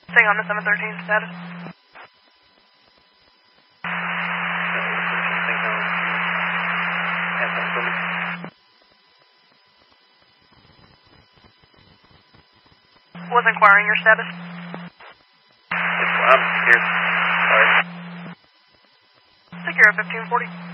Staying on the 713 status. Was inquiring your status. I'm here. Sorry. Secure 1540.